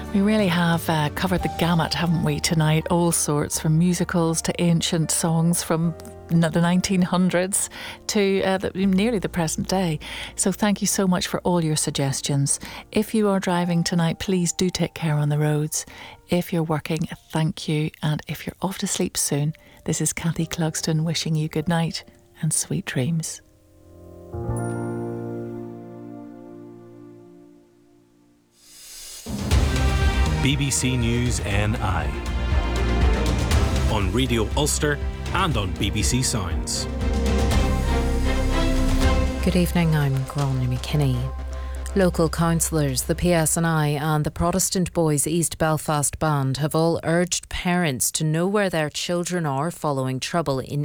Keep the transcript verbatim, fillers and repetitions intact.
We really have uh, covered the gamut, haven't we, tonight? All sorts, from musicals to ancient songs, from the nineteen hundreds to uh, the, nearly the present day. So thank you so much for all your suggestions. If you are driving tonight, please do take care on the roads. If you're working, thank you. And if you're off to sleep soon, this is Kathy Clugston wishing you good night and sweet dreams. B B C News N I on Radio Ulster and on B B C Sounds. Good evening, I'm Gráinne McKinney. Local councillors, the P S N I and the Protestant Boys East Belfast Band have all urged parents to know where their children are following trouble in